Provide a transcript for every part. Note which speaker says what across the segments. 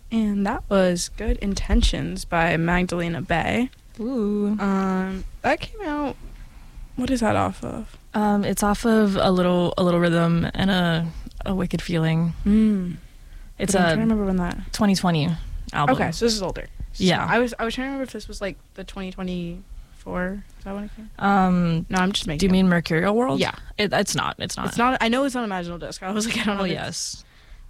Speaker 1: And that was Good Intentions by Magdalena Bay.
Speaker 2: Ooh.
Speaker 1: That came out, what is that off of?
Speaker 2: It's off of a little rhythm and a wicked feeling. It's
Speaker 1: I'm trying to remember when that
Speaker 2: 2020 album.
Speaker 1: Okay, so this is older. So
Speaker 2: Yeah.
Speaker 1: I was trying to remember if this was like the 2024. Is that when it came? No, I'm just making
Speaker 2: Do you mean Mercurial World?
Speaker 1: Yeah.
Speaker 2: It's not. It's not.
Speaker 1: It's not. I know it's not Imaginal Disc. I was like, I don't know.
Speaker 2: Oh,
Speaker 1: if
Speaker 2: yes.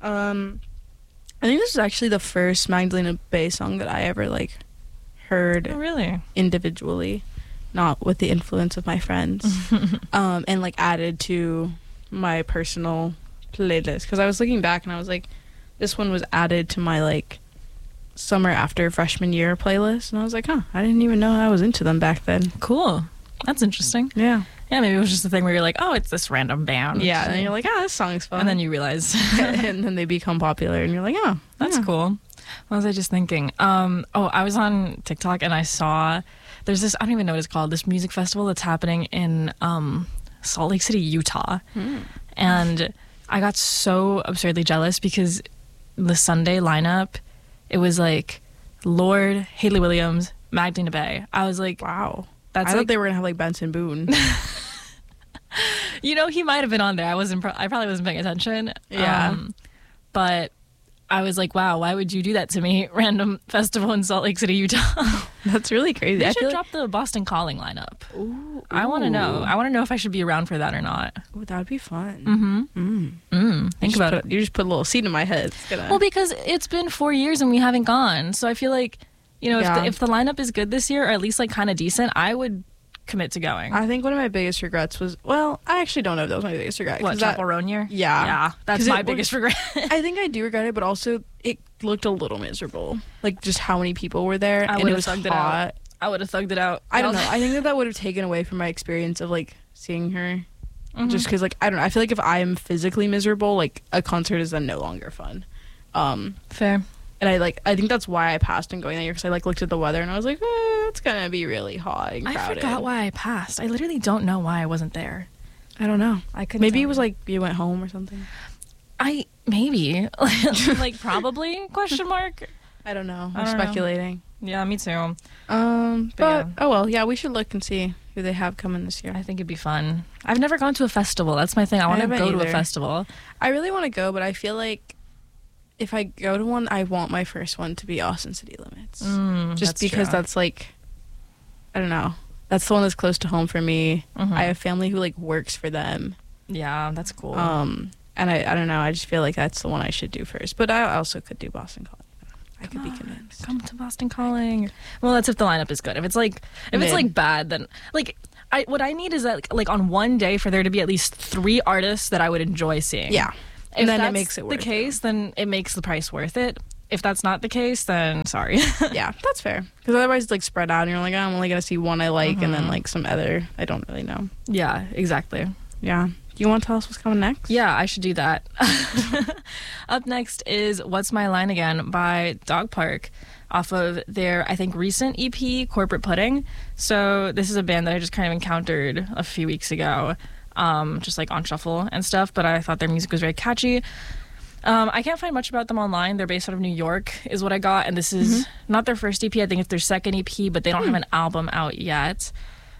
Speaker 1: I think this is actually the first Magdalena Bay song that I ever like heard
Speaker 2: Oh, really?
Speaker 1: individually, not with the influence of my friends, and like added to my personal playlist. Because I was looking back and I was like, this one was added to my like summer after freshman year playlist, and I was like, huh, I didn't even know I was into them back then.
Speaker 2: Cool. That's interesting.
Speaker 1: Yeah.
Speaker 2: Yeah, maybe it was just a thing where you're like, oh, it's this random band.
Speaker 1: Yeah, and then you're like, this song's fun.
Speaker 2: And then you realize.
Speaker 1: and then they become popular, and you're like, oh,
Speaker 2: That's
Speaker 1: yeah.
Speaker 2: cool. What was I just thinking? I was on TikTok and I saw there's this, I don't even know what it's called, this music festival that's happening in Salt Lake City, Utah. And I got so absurdly jealous because the Sunday lineup, it was like Lorde, Haley Williams, Magdalena Bay. I was like,
Speaker 1: Wow.
Speaker 2: that's
Speaker 1: I
Speaker 2: like,
Speaker 1: thought they were gonna have like Benson Boone.
Speaker 2: you know, he might have been on there. I probably wasn't paying attention.
Speaker 1: Yeah.
Speaker 2: But I was like, wow, why would you do that to me? Random festival in Salt Lake City, Utah.
Speaker 1: That's really crazy.
Speaker 2: They
Speaker 1: I
Speaker 2: should
Speaker 1: feel
Speaker 2: drop the Boston Calling lineup.
Speaker 1: like, ooh,
Speaker 2: I want to know. I want to know if I should be around for that or not.
Speaker 1: Ooh, that would be fun.
Speaker 2: Think about it.
Speaker 1: You just put a little seed in my head. It's gonna...
Speaker 2: Well, because it's been 4 years and we haven't gone. So I feel like, you know,
Speaker 1: Yeah.
Speaker 2: if the lineup is good this year, or at least like kind of decent, I would commit to going.
Speaker 1: I think one of my biggest regrets was, well, I actually don't know if that was my biggest regret.
Speaker 2: What,
Speaker 1: 'cause that,
Speaker 2: Chapel Roan year?
Speaker 1: Yeah.
Speaker 2: Yeah, that's
Speaker 1: 'Cause
Speaker 2: my
Speaker 1: it
Speaker 2: biggest regret.
Speaker 1: I think I do regret it, but also it looked a little miserable. Like just how many people were there,
Speaker 2: I
Speaker 1: and it
Speaker 2: would've
Speaker 1: was
Speaker 2: thugged it
Speaker 1: hot.
Speaker 2: out. I would have thugged it out.
Speaker 1: I don't know. I think that would have taken away from my experience of like seeing her. Just because, like, I don't know. I feel like if I am physically miserable, like a concert is then no longer fun.
Speaker 2: Fair.
Speaker 1: And I think that's why I passed on going that year, because I like looked at the weather and I was like, it's gonna be really hot and
Speaker 2: I
Speaker 1: crowded.
Speaker 2: forgot why I passed. I literally don't know why I wasn't there.
Speaker 1: I don't know.
Speaker 2: I couldn't.
Speaker 1: Maybe
Speaker 2: tell
Speaker 1: it was
Speaker 2: you.
Speaker 1: like you went home or something.
Speaker 2: Maybe like probably question mark.
Speaker 1: I don't know.
Speaker 2: I
Speaker 1: I'm
Speaker 2: don't know.
Speaker 1: speculating.
Speaker 2: Yeah, me too.
Speaker 1: But
Speaker 2: yeah.
Speaker 1: oh well, yeah, we should look and see who they have coming this year.
Speaker 2: I think it'd be fun. I've never gone to a festival. That's my thing. I want to
Speaker 1: haven't
Speaker 2: go to a
Speaker 1: either.
Speaker 2: festival.
Speaker 1: I really want to go, but I feel like if I go to one, I want my first one to be Austin City Limits. Just
Speaker 2: that's
Speaker 1: because
Speaker 2: true.
Speaker 1: that's like, I don't know. That's the one that's close to home for me.
Speaker 2: Mhm.
Speaker 1: I have family who like works for them.
Speaker 2: Yeah, that's cool.
Speaker 1: And I don't know. I just feel like that's the one I should do first. But I also could do Boston Calling. I could be convinced.
Speaker 2: Come to Boston Calling. Well, that's if the lineup is good. If it's like
Speaker 1: Mid.
Speaker 2: bad, then like what I need is that like on one day for there to be at least 3 artists that I would enjoy seeing.
Speaker 1: Yeah.
Speaker 2: If
Speaker 1: And then it
Speaker 2: that's
Speaker 1: makes it worth
Speaker 2: the case, then it makes the price worth it. If that's not the case, then sorry.
Speaker 1: Yeah, that's fair. Because otherwise it's like spread out and you're like, I'm only going to see one I like and then like some other I don't really know.
Speaker 2: Yeah, exactly.
Speaker 1: Yeah. Do you want to tell us what's coming next?
Speaker 2: Yeah, I should do that. Up next is What's My Line Again by Dog Park off of their, I think, recent EP, Corporate Pudding. So this is a band that I just kind of encountered a few weeks ago, just like on shuffle and stuff, but I thought their music was very catchy. I can't find much about them online. They're based out of New York is what I got, and this is not their first EP. I think it's their second EP, but they don't have an album out yet.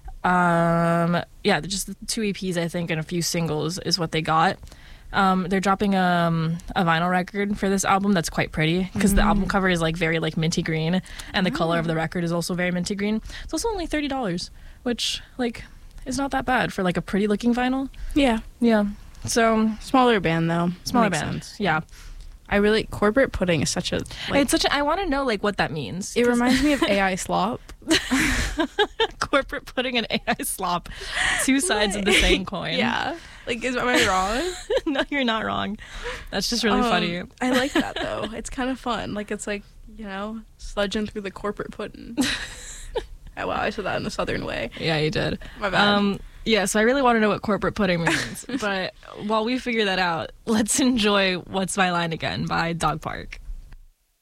Speaker 2: Yeah, just the 2 EPs, I think, and a few singles is what they got. They're dropping a vinyl record for this album that's quite pretty because the album cover is like very like minty green, and the color of the record is also very minty green. It's also only $30, which like is not that bad for like a pretty looking vinyl.
Speaker 1: Yeah.
Speaker 2: Yeah. So
Speaker 1: Smaller band though.
Speaker 2: smaller
Speaker 1: Makes
Speaker 2: band.
Speaker 1: sense.
Speaker 2: Yeah.
Speaker 1: I really Corporate Pudding is such a like,
Speaker 2: It's such a, I want to know like what that means.
Speaker 1: it
Speaker 2: 'cause
Speaker 1: reminds me of AI Slop.
Speaker 2: Corporate Pudding and AI Slop, 2 sides of the same coin.
Speaker 1: Yeah. Like am I wrong?
Speaker 2: No, you're not wrong. That's just really funny.
Speaker 1: I like that though. It's kind of fun. Like it's like, you know, sludging through the corporate pudding. Oh, wow, I said that in a southern way.
Speaker 2: Yeah, you did.
Speaker 1: My bad.
Speaker 2: Yeah, so I really want to know what corporate pudding means. But while we figure that out, let's enjoy What's My Line Again by Dog Park.